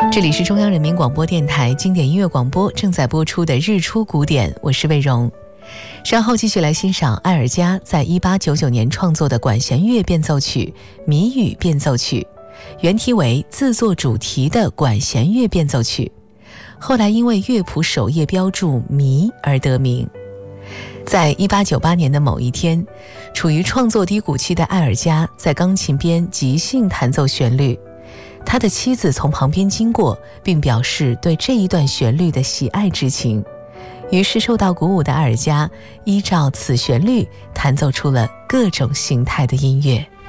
这里是中央人民广播电台经典音乐广播正在播出的日出古典，我是魏荣。稍后继续来欣赏艾尔加在1899年创作的管弦乐变奏曲《谜语变奏曲》，原题为自作主题的管弦乐变奏曲，后来因为乐谱首页标注谜而得名。在1898年的某一天，处于创作低谷期的艾尔加在钢琴边即兴弹奏旋律，他的妻子从旁边经过，并表示对这一段旋律的喜爱之情。于是受到鼓舞的艾尔加依照此旋律弹奏出了各种形态的音乐。